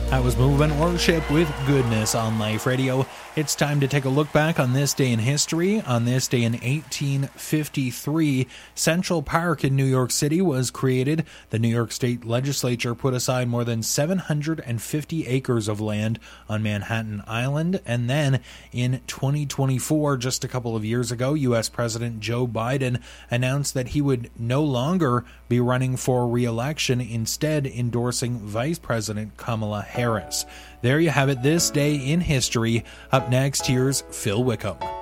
That was Movement Worship with Goodness on Life Radio. It's time to take a look back on this day in history. On this day in 1853, Central Park in New York City was created. The New York State Legislature put aside more than 750 acres of land on Manhattan Island. And then in 2024, just a couple of years ago, U.S. President Joe Biden announced that he would no longer be running for re-election, instead endorsing Vice President Kamala Harris. There you have it, this day in history. Up next, here's Phil Wickham.